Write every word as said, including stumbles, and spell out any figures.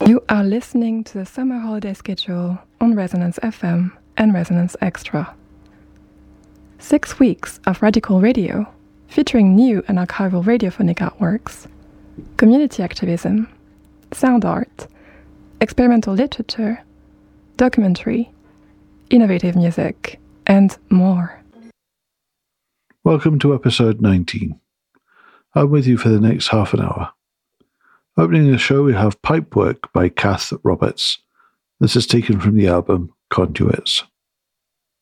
You are listening to the summer holiday schedule on Resonance F M and Resonance Extra. Six weeks of radical radio, featuring new and archival radiophonic artworks, community activism, sound art, experimental literature, documentary, innovative music, and more. Welcome to episode nineteen. I'm with you for the next half an hour. Opening the show, we have Pipework by Kath Roberts. This is taken from the album Conduits.